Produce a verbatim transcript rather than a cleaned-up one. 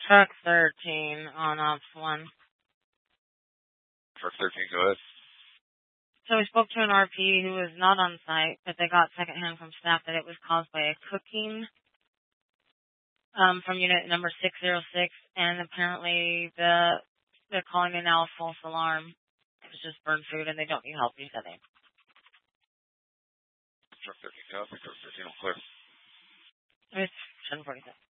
Truck thirteen on ops one. Truck thirteen, go ahead. So we spoke to an R P who was not on site, but they got secondhand from staff that it was caused by a cooking um, from unit number six zero six, and apparently the they're calling it now a false alarm. It was just burned food, and they don't need help resetting. Truck thirteen, copy. Truck thirteen, all clear. It's ten forty-six.